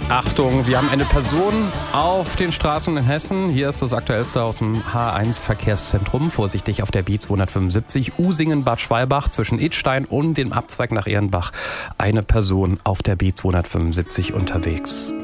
Achtung, wir haben eine Person auf den Straßen in Hessen. Hier ist das Aktuellste aus dem H1-Verkehrszentrum. Vorsichtig auf der B275 Usingen-Bad Schwalbach zwischen Idstein und dem Abzweig nach Ehrenbach. Eine Person auf der B275 unterwegs.